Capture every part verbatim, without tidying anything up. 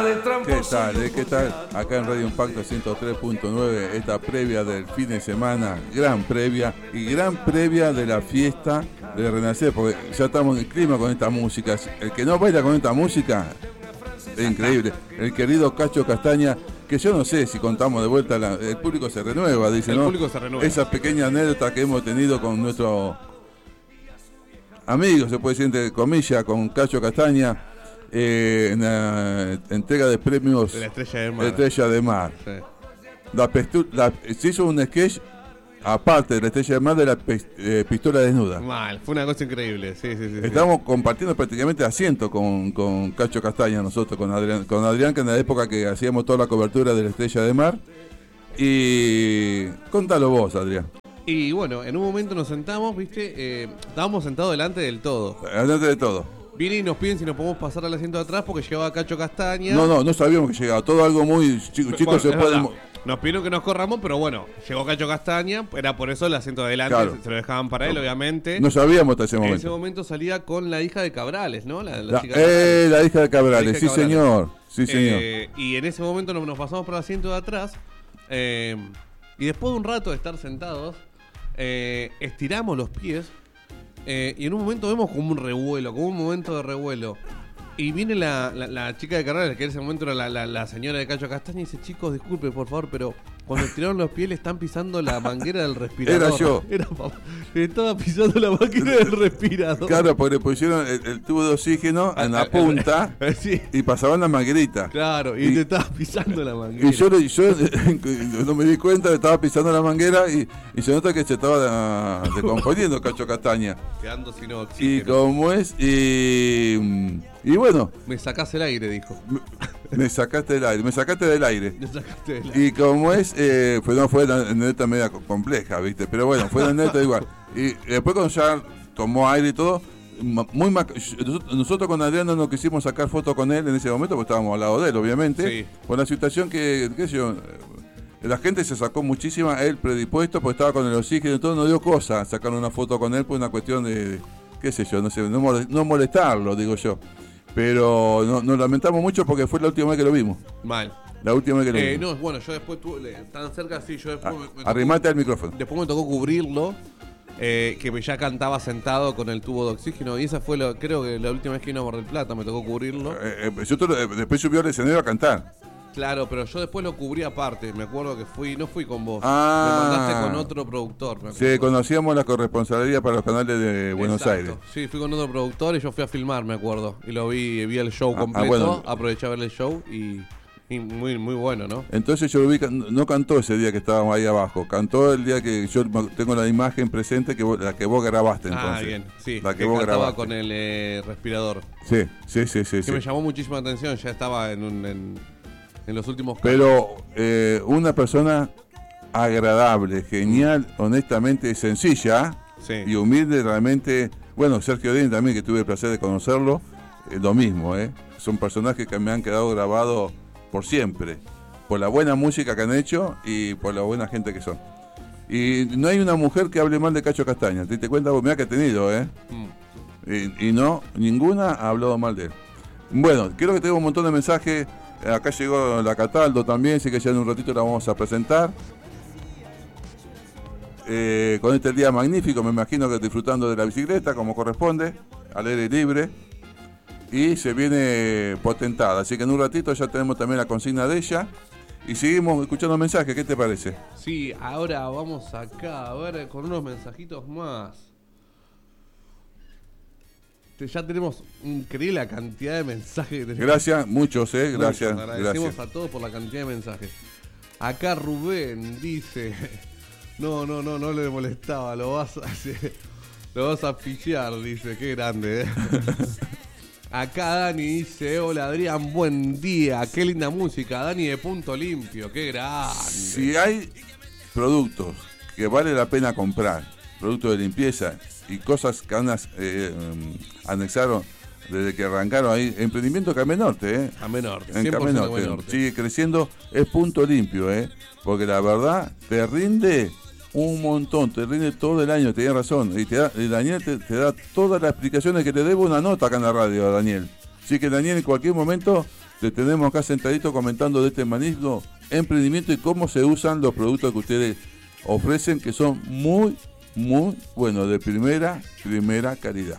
¿Qué tal? ¿Eh? ¿Qué tal? Acá en Radio Impacto ciento tres punto nueve, esta previa del fin de semana, gran previa y gran previa de la fiesta de Renacer, porque ya estamos en el clima con esta música. El que no baila con esta música es increíble. El querido Cacho Castaña, que yo no sé si contamos de vuelta, la, el público se renueva, dice, el ¿no? El público se renueva. Esa pequeña anécdota que hemos tenido con nuestro amigo, se puede decir entre comillas, con Cacho Castaña. Eh, en la entrega de premios de la Estrella de Mar, la Estrella de Mar. Sí. La pestu- la, se hizo un sketch aparte de la Estrella de Mar de la pe- eh, pistola desnuda. Mal, fue una cosa increíble. Sí, sí, sí, Estamos sí. compartiendo prácticamente asiento con, con Cacho Castaña, nosotros, con Adrián, con Adrián, que en la época que hacíamos toda la cobertura de la Estrella de Mar. Y contalo vos, Adrián. Y bueno, en un momento nos sentamos, viste, eh, estábamos sentados delante del todo. Delante de todo. Viene y nos piden si nos podemos pasar al asiento de atrás porque llegaba Cacho Castaña. No, no, no sabíamos que llegaba. Todo algo muy... Chicos, bueno, se pueden... Nos pidieron que nos corramos, pero bueno, llegó Cacho Castaña, era por eso el asiento de adelante, claro. se lo dejaban para él, obviamente. No sabíamos hasta ese momento. En ese momento salía con la hija de Cabrales, ¿no? La, la, la, chica eh, la hija de Cabrales, hija de sí Cabrales. señor, sí señor. Eh, y en ese momento nos, nos pasamos por el asiento de atrás, eh, y después de un rato de estar sentados, eh, estiramos los pies, eh, y en un momento vemos como un revuelo, como un momento de revuelo. Y viene la, la, la chica de Carrera, que en ese momento era la, la, la señora de Cacho Castaña, y dice: chicos, disculpen por favor, pero cuando estiraron los pies le están pisando la manguera del respirador. Era yo. Era papá. Le estaba pisando la manguera del respirador. Claro, porque le pusieron el, el tubo de oxígeno en la punta sí. y pasaban la manguerita. Claro, y, y te estaba pisando la manguera. Y yo, yo no me di cuenta, estaba pisando la manguera y, y se nota que se estaba descomponiendo Cacho Castaña. Quedando sin oxígeno. Y como es, y... Y bueno, me sacás el aire, dijo. Me, me sacaste del aire, me sacaste del aire. Me sacaste del aire. Y como es, eh, fue, no fue una neta media compleja, ¿viste? Pero bueno, fue una neta igual. Y después cuando ya tomó aire y todo, muy mac- nosotros con Adrián no nos quisimos sacar fotos con él en ese momento, porque estábamos al lado de él, obviamente. Sí. Por la situación que, qué sé yo, la gente se sacó muchísima, él predispuesto, porque estaba con el oxígeno y todo, no dio cosa sacar una foto con él por una cuestión de, qué sé yo, no sé, no molestarlo, digo yo. Pero no, nos lamentamos mucho porque fue la última vez que lo vimos. Mal. La última vez que lo eh, vimos. No, bueno, yo después tuve tan cerca así, yo después... Ah, me, me tocó, arrimate al micrófono. Después me tocó cubrirlo, eh, que ya cantaba sentado con el tubo de oxígeno. Y esa fue, lo, creo que la última vez que vino a Mar del Plata, me tocó cubrirlo. Eh, eh, yo te, eh, después subió al escenario a cantar. Claro, pero yo después lo cubrí aparte. Me acuerdo que fui, no fui con vos. Ah, me mandaste con otro productor. Me sí, conocíamos la corresponsabilidad para los canales de Buenos Exacto. Aires. Sí, fui con otro productor y yo fui a filmar, me acuerdo. Y lo vi, vi el show Ah, completo, ah, bueno. aproveché a ver el show y, y muy, muy bueno, ¿no? Entonces yo lo vi, no cantó ese día que estábamos ahí abajo, cantó el día que yo tengo la imagen presente, que vos, la que vos grabaste entonces. Ah, bien, sí, la que, que vos cantaba grabaste. con el eh, respirador. Sí, sí, sí, sí. Que sí. me llamó muchísima atención, ya estaba en, un, en, en los últimos casos. Pero eh, una persona agradable, genial, honestamente sencilla sí. y humilde realmente. Bueno, Sergio Denis también, que tuve el placer de conocerlo, eh, lo mismo, ¿eh? Son personajes que me han quedado grabados por siempre, por la buena música que han hecho y por la buena gente que son. Y no hay una mujer que hable mal de Cacho Castaña, te diste cuenta, vos mirá que ha tenido, ¿eh? Mm. Y, y no, ninguna ha hablado mal de él. Bueno, creo que tengo un montón de mensajes. Acá llegó la Cataldo también, así que ya en un ratito la vamos a presentar. Eh, con este día magnífico, me imagino que disfrutando de la bicicleta como corresponde, al aire libre. Y se viene potentada, así que en un ratito ya tenemos también la consigna de ella. Y seguimos escuchando mensajes, ¿qué te parece? Sí, ahora vamos acá a ver con unos mensajitos más. Ya tenemos increíble la cantidad de mensajes que tenemos. Gracias, muchos, eh, gracias. Muchos, agradecemos gracias. a todos por la cantidad de mensajes. Acá Rubén dice: No, no, no, no le molestaba, lo vas a hacer, lo vas a pichear, dice, qué grande, ¿eh? Acá Dani dice: hola Adrián, buen día, qué linda música, Dani de Punto Limpio, qué grande. Si hay productos que vale la pena comprar, productos de limpieza y cosas que han, eh, anexaron desde que arrancaron ahí, emprendimiento Camé Norte, ¿eh? Camé Norte, en Camé Norte, Norte. Sigue creciendo, es Punto Limpio, ¿eh? Porque la verdad te rinde un montón, te rinde todo el año, tenés razón. Y, te da, y Daniel te, te da todas las explicaciones que te debo una nota acá en la radio, Daniel. Así que Daniel en cualquier momento te tenemos acá sentadito comentando de este magnífico emprendimiento y cómo se usan los productos que ustedes ofrecen, que son muy, muy buenos, de primera, primera calidad.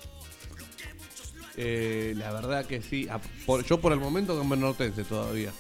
Eh, la verdad que sí. A, por, yo por el momento con Menortense todavía.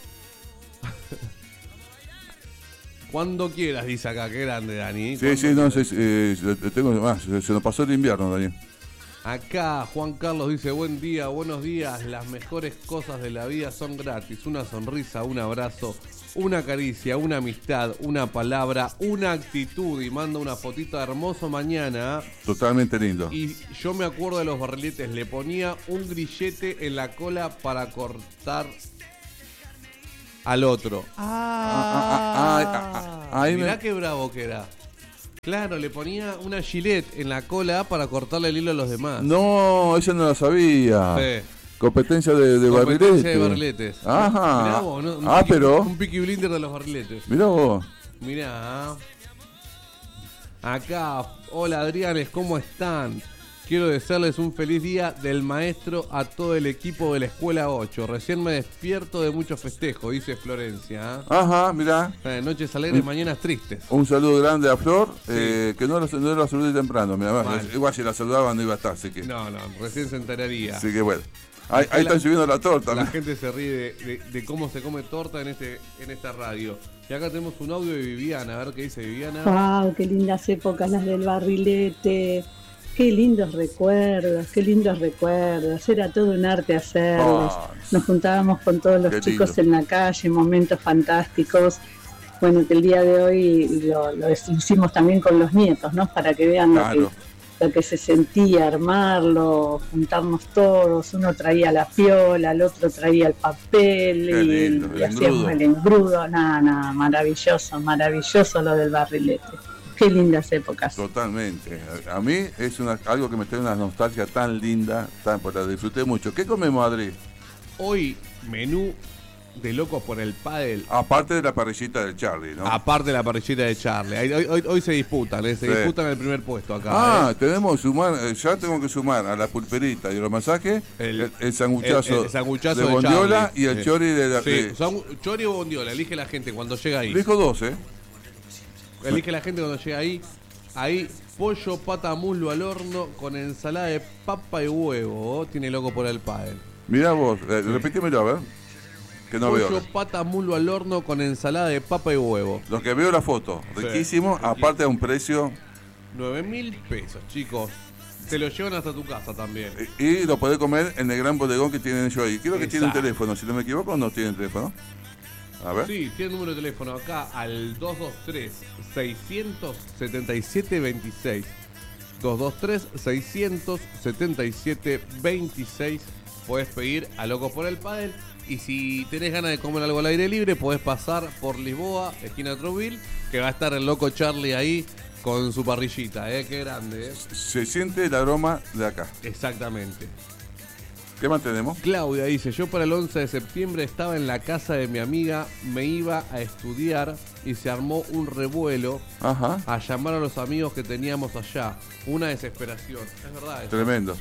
Cuando quieras, dice acá, qué grande, Dani. Sí, sí, no, sí, eh, tengo, ah, se, se nos pasó el invierno, Dani. Acá Juan Carlos dice, buen día, buenos días, las mejores cosas de la vida son gratis, una sonrisa, un abrazo, una caricia, una amistad, una palabra, una actitud, y manda una fotito de hermoso mañana. Totalmente lindo. Y yo me acuerdo de los barriletes, le ponía un grillete en la cola para cortar al otro. Ah, ah, ah, ah, ah mirá me... qué bravo que era. Claro, le ponía una gilet en la cola para cortarle el hilo a los demás. No, esa no la sabía. Sí. Competencia de, de Competencia barriletes. de barriletes. Ajá. Mirá vos, ¿no? Un ah, piqui, pero. Un Peaky Blinder de los barriletes. Mirá vos. Mirá. Acá, hola Adrianes, ¿cómo están? Quiero desearles un feliz día del maestro a todo el equipo de la Escuela ocho. Recién me despierto de muchos festejos, dice Florencia. ¿eh? Ajá, mirá. Eh, noches alegres, mañanas tristes. Un saludo grande a Flor, Sí. eh, que no la, no la saludé temprano. Mirá, igual si la saludaban no iba a estar, así que. No, no, recién se enteraría. Así que bueno. Ahí, ahí la, están subiendo la torta. La ¿no? gente se ríe de, de, de cómo se come torta en este en esta radio. Y acá tenemos un audio de Viviana, a ver qué dice Viviana. ¡Wow! ¡Qué lindas épocas las del barrilete! ¡Qué lindos recuerdos! ¡Qué lindos recuerdos! Era todo un arte hacerlos. Oh, Nos juntábamos con todos los chicos lindo. En la calle, momentos fantásticos. Bueno, que el día de hoy lo, lo hicimos también con los nietos, ¿no? Para que vean claro. lo que... lo que se sentía, armarlo, juntarnos todos, uno traía la piola, el otro traía el papel y, lindo, y hacíamos el engrudo, nada, nada, maravilloso, maravilloso lo del barrilete. Qué lindas épocas. Totalmente. A, a mí es una, algo que me trae una nostalgia tan linda, tan, pues la disfruté mucho. ¿Qué comemos, Adri? Hoy, menú de locos por el pádel. Aparte de la parrillita de Charlie, ¿no? Aparte de la parrillita de Charlie. Hoy, hoy, hoy se disputan, ¿eh? se sí. disputan el primer puesto acá. Ah, ¿eh? tenemos que sumar, ya tengo que sumar a la pulperita y los masajes, el, el, el sanguchazo, el, el sanguchazo de, de bondiola Charlie. y el sí. chori de la... Sí, de... son chori o bondiola, elige la gente cuando llega ahí. Elijo dos, ¿eh? Elige la gente cuando llega ahí. Ahí, pollo, pata, muslo al horno con ensalada de papa y huevo. Tiene loco por el pádel. Mirá vos, eh, sí. repetímelo, a ver. Que no pollo, veo. pata, muslo al horno con ensalada de papa y huevo. Lo que veo la foto, sí, riquísimo, riquísimo, aparte de un precio... nueve mil pesos, chicos. Te lo llevan hasta tu casa también. Y, y lo podés comer en el gran bodegón que tienen ellos ahí. Creo que tienen teléfono, si no me equivoco, no tienen teléfono. A ver. Sí, tiene número de teléfono acá al dos dos tres, seis siete siete, dos seis. dos dos tres, seis siete siete, dos seis. Podés pedir a Locos por el Pádel. Y si tenés ganas de comer algo al aire libre, podés pasar por Lisboa, esquina Trouville, que va a estar el loco Charlie ahí con su parrillita, ¿eh? Qué grande, ¿eh? Se siente el aroma de acá. Exactamente. ¿Qué más tenemos? Claudia dice, yo para el once de septiembre estaba en la casa de mi amiga, me iba a estudiar y se armó un revuelo. Ajá. A llamar a los amigos que teníamos allá. Una desesperación. Es verdad. Eso. Tremendo.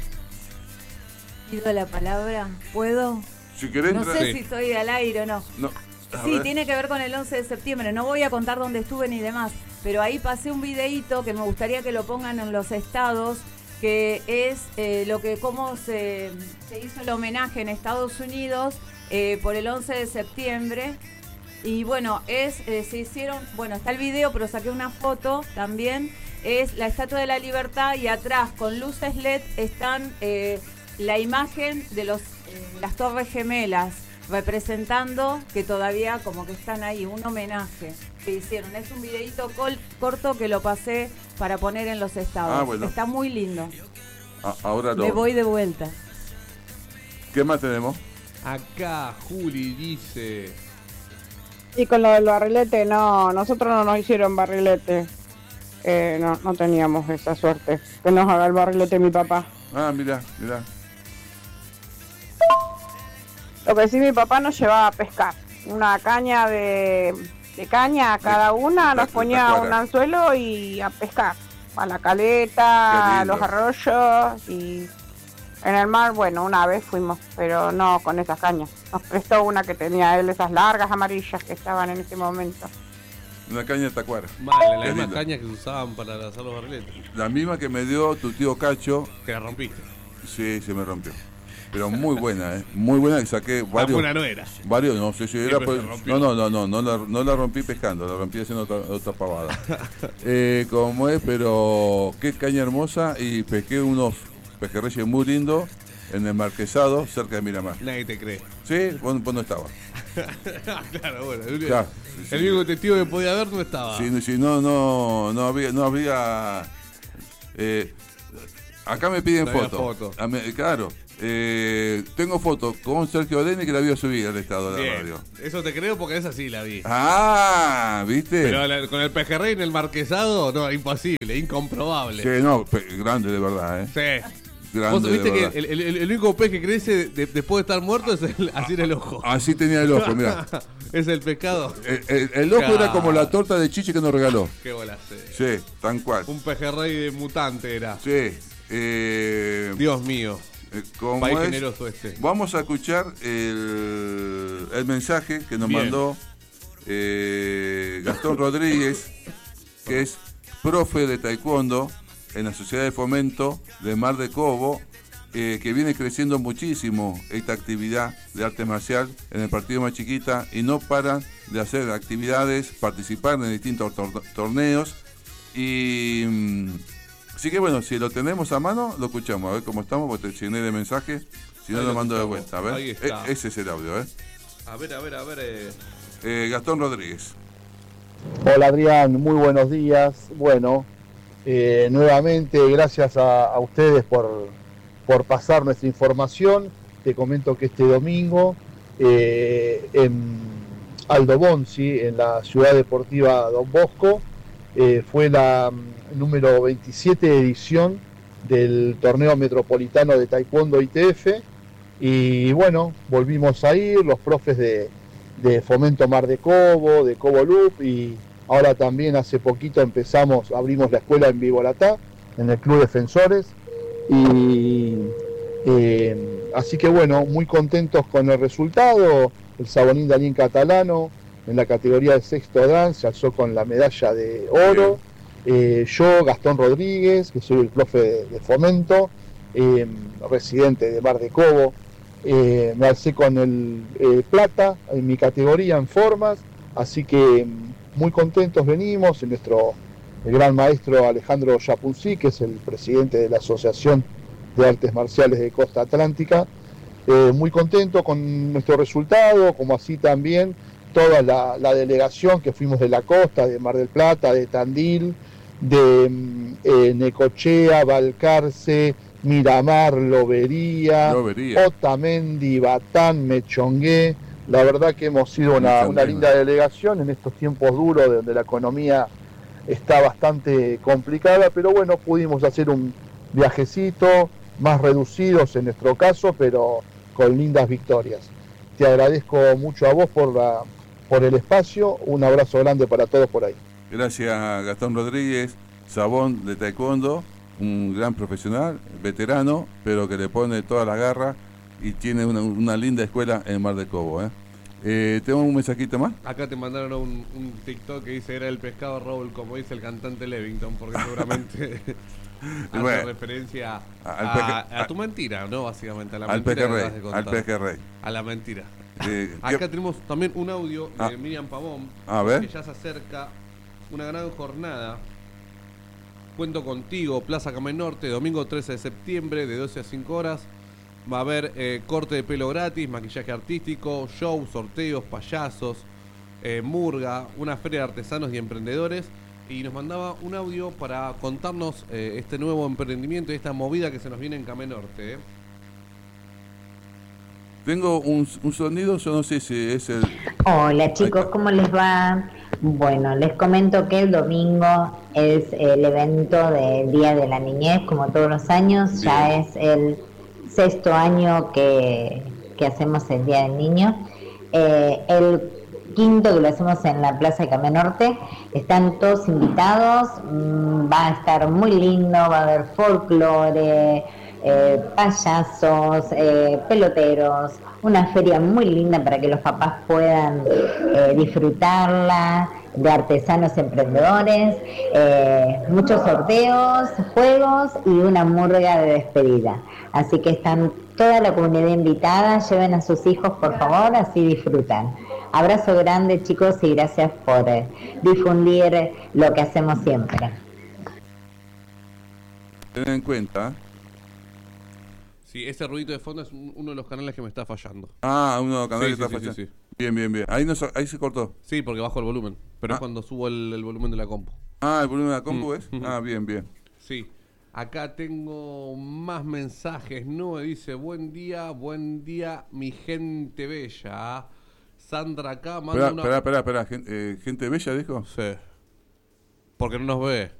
¿Pido la palabra? ¿Puedo? Si querés, no sé sí. si estoy al aire o no. no. Sí, ver. Tiene que ver con el once de septiembre. No voy a contar dónde estuve ni demás, pero ahí pasé un videíto que me gustaría que lo pongan en los estados, que es eh, lo que cómo se, se hizo el homenaje en Estados Unidos eh, por el once de septiembre. Y bueno, es eh, se hicieron, bueno, está el video, pero saqué una foto también. Es la Estatua de la Libertad y atrás con luces L E D están eh, la imagen de los eh, las Torres Gemelas, representando que todavía como que están ahí, un homenaje que hicieron. Es un videito col- corto que lo pasé para poner en los estados. Ah, bueno. Está muy lindo. A- ahora lo... Me voy de vuelta. ¿Qué más tenemos? Acá Juli dice... Y con lo del barrilete, no, nosotros no nos hicieron barrilete. Eh, no, no teníamos esa suerte. Que nos haga el barrilete mi papá. Ah, mirá, mirá. Lo que sí, mi papá nos llevaba a pescar. Una caña de, de caña a cada una, nos ponía un anzuelo y a pescar. A la caleta, a los arroyos y En el mar, bueno, una vez fuimos, pero no con esas cañas. Nos prestó una que tenía él, esas largas amarillas que estaban en ese momento. Una caña de tacuara. Vale, la Qué misma lindo. caña que usaban para hacer los barriletes. La misma que me dio tu tío Cacho. Que la rompiste. Sí, se me rompió. Pero muy buena, ¿eh? Muy buena, que saqué varios. buena no era. Varios, no sé si era. Siempre Pues, se rompió. no, no, no, no, no la, no la rompí pescando, la rompí haciendo otra, otra pavada. eh, como es, pero qué caña hermosa, y pesqué unos pejerreyes muy lindos en el Marquesado, cerca de Miramar. Nadie te cree. Sí, vos, vos no estabas. Claro, bueno. El, Claro, sí, el sí. único testigo que podía haber no estaba. Si, si no, no, no había, no había. eh, acá me piden No había fotos. foto. A mí- Claro. Eh, tengo fotos con Sergio Deni que la había subido al estado de la Bien. radio. Eso te creo porque esa sí la vi. Ah, ¿viste? Pero la- con el pejerrey en el marquesado, no, imposible, incomprobable. Sí, no, pe- grande de verdad, ¿eh? Sí. Grande Vos viste de que verdad. el, el- el- el único pez que crece de- después de estar muerto es el, así en el ojo. Así tenía el ojo, mira. Es el pescado. El, el- el ojo era como la torta de chiche que nos regaló. Qué bola sí. Sí, tan cual. Un pejerrey de mutante era. Sí. Eh, Dios mío. eh, como País es, generoso este. vamos a escuchar el, el mensaje que nos Bien. mandó eh, Gastón Rodríguez, que es profe de taekwondo en la Sociedad de Fomento de Mar de Cobo, eh, que viene creciendo muchísimo esta actividad de arte marcial en el partido más chiquita, y no paran de hacer actividades, participar en distintos tor- torneos. Y mm, así que bueno, si lo tenemos a mano, lo escuchamos, a ver cómo estamos, porque te llené de mensajes, si no Ahí lo lo mando de escuchamos. vuelta, a ver. Ahí está. E- ese es el audio, ¿eh? A ver, a ver, a ver. Eh. Eh, Gastón Rodríguez. Hola Adrián, muy buenos días. Bueno, eh, nuevamente gracias a, a ustedes por, por pasar nuestra información. Te comento que este domingo eh, en Aldo Bonzi, en la Ciudad Deportiva Don Bosco, eh, fue la mm, número veintisiete edición del Torneo Metropolitano de Taekwondo I T F. Y bueno, volvimos a ir, los profes de, de Fomento Mar de Cobo, de Cobo Loop, y ahora también hace poquito empezamos, abrimos la escuela en Vibolatá, en el Club Defensores, y eh, así que bueno, muy contentos con el resultado. El Sabonín Daniel Catalano en la categoría de sexto dan se alzó con la medalla de oro. Eh, yo, Gastón Rodríguez, que soy el profe de, de Fomento, eh, residente de Mar de Cobo, eh, me alcé con el eh, plata en mi categoría en formas, así que muy contentos venimos. En nuestro el gran maestro Alejandro Yapuncí, que es el presidente de la Asociación de Artes Marciales de Costa Atlántica, eh, muy contento con nuestro resultado, como así también toda la, la delegación que fuimos de la costa, de Mar del Plata, de Tandil, de eh, Necochea, Balcarce, Miramar, Lobería, Lobería. Otamendi, Batán, Mechongué. La verdad que hemos sido una, una linda delegación en estos tiempos duros donde la economía está bastante complicada, pero bueno, pudimos hacer un viajecito, más reducidos en nuestro caso, pero con lindas victorias. Te agradezco mucho a vos por, la, por el espacio, un abrazo grande para todos por ahí. Gracias a Gastón Rodríguez, Sabón de Taekwondo, un gran profesional, veterano, pero que le pone toda la garra y tiene una, una linda escuela en Mar de Cobo. ¿eh? Eh, ¿Tengo un mensajito más? Acá te mandaron un, un TikTok que dice era el pescado Raúl, como dice el cantante Levington, porque seguramente hace Bueno, referencia a, al peje- a- a tu mentira, ¿no? Básicamente, a la Al mentira que pejerrey, acabas de contar. al pejerrey. A la mentira. Eh, Acá ¿qué- tenemos también un audio de Ah. Miriam Pavón, A ver. que ya se acerca una gran jornada. Cuento contigo, Plaza Camén Norte, domingo trece de septiembre, de doce a cinco horas. Va a haber eh, corte de pelo gratis, maquillaje artístico, show, sorteos, payasos, eh, murga, una feria de artesanos y emprendedores. Y nos mandaba un audio para contarnos eh, este nuevo emprendimiento y esta movida que se nos viene en Camén Norte. ¿eh? Tengo un, un sonido, yo no sé si es el... Hola chicos, ¿cómo les va? Bueno, les comento que el domingo es el evento del Día de la Niñez, como todos los años. Ya es el sexto año que, que hacemos el Día del Niño. Eh, el quinto que lo hacemos en la Plaza de Camén Norte. Están todos invitados, mmm, va a estar muy lindo, va a haber folclore, eh, payasos, eh, peloteros, una feria muy linda para que los papás puedan eh, disfrutarla, de artesanos emprendedores, eh, muchos sorteos, juegos y una murga de despedida. Así que están toda la comunidad invitada, lleven a sus hijos por favor, así disfrutan. Abrazo grande chicos y gracias por eh, difundir lo que hacemos siempre. Ten en cuenta. Sí, ese ruidito de fondo es un- uno de los canales que me está fallando. Ah, uno de los canales Sí, que sí, está sí, fallando. sí, sí. Bien, bien, bien. Ahí, no, se- ahí se cortó. Sí, porque bajo el volumen. Pero Ah. es cuando subo el, el volumen de la compu. Ah, el volumen de la compu Mm. es. Ah, bien, bien. Sí. Acá tengo más mensajes. No, me dice, buen día, buen día, mi gente bella. Sandra acá manda Espera, una... espera, espera, espera. Gen- eh, ¿Gente bella dijo? Sí. Porque no nos ve.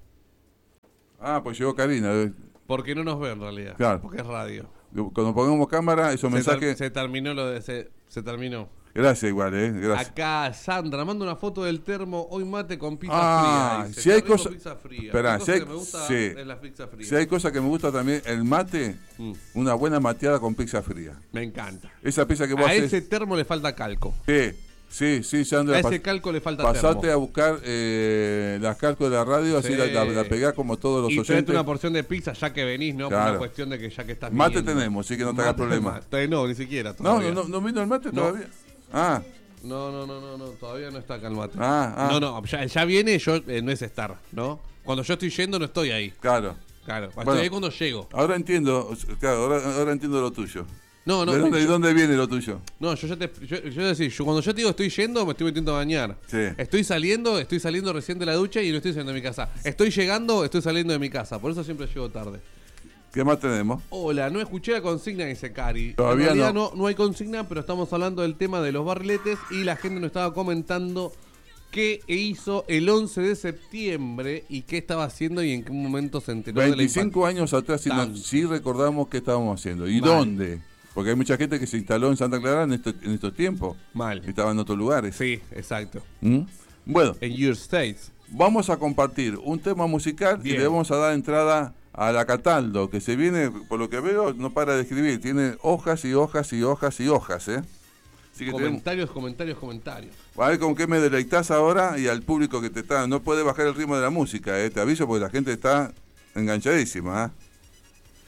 Ah, pues llegó Karina. eh. Porque no nos ve en realidad. Claro. Porque es radio. Cuando pongamos cámara, esos Se, mensajes. ter- se terminó lo de... Se, se terminó. Gracias, igual, ¿eh? Gracias. Acá Sandra manda una foto del termo. Hoy mate con pizza Ah, fría. Dice, si hay "Qué rico cosa- pizza fría". Esperá, Una si cosa hay- que me gusta sí. es la pizza fría. Si hay cosas que me gusta también, el mate, Mm, una buena mateada con pizza fría. me encanta. Esa pizza que vos A haces. ese termo le falta calco. Sí, sí, sí, Sandra. A ese pas- calco le falta Pasate termo. a buscar eh, las calcos de la radio, así Sí. la, la, la pegás como todos los Y traete oyentes. una porción de pizza ya que venís, ¿no? Por Claro. una cuestión de que ya que estás Mate viniendo. tenemos, así que no te hagas Mate, problema. mate. No, ni siquiera No, todavía. no, no, no vino el mate No. todavía. Ah, No, no, no, no, no, todavía no está acá el mate. Ah, ah. No, no, ya, ya viene, yo eh, no es estar, ¿no? Cuando yo estoy yendo no estoy ahí. claro. Claro, estoy Bueno. ahí cuando llego. Ahora entiendo, claro, ahora, ahora entiendo lo tuyo. No, no, ¿De dónde, yo, ¿De dónde viene lo tuyo? no, yo ya te yo, yo decir, yo cuando yo te digo estoy yendo, me estoy metiendo a bañar. Sí. Estoy saliendo, estoy saliendo recién de la ducha y no estoy saliendo de mi casa. Estoy llegando, estoy saliendo de mi casa, por eso siempre llego tarde. ¿Qué más tenemos? Hola, no escuché la consigna, dice Cari. Todavía en realidad no. no. no hay consigna, pero estamos hablando del tema de los barriletes y la gente nos estaba comentando qué hizo el once de septiembre y qué estaba haciendo y en qué momento se enteró de la veinticinco años atrás sí, no- Tanto. sí recordamos qué estábamos haciendo. ¿Y Mal. dónde? Porque hay mucha gente que se instaló en Santa Clara en, esto- en estos tiempos. Mal. Y estaba en otros lugares. Sí, exacto. ¿Mm? Bueno, En Your States. vamos a compartir un tema musical Bien. y le vamos a dar entrada a la Cataldo, que se viene, por lo que veo, no para de escribir. Tiene hojas y hojas y hojas y hojas, ¿eh? Así que tenemos, Comentarios, comentarios, comentarios. a ver con qué me deleitás ahora y al público que te está. No puede bajar el ritmo de la música, ¿eh? Te aviso porque la gente está enganchadísima, ¿eh?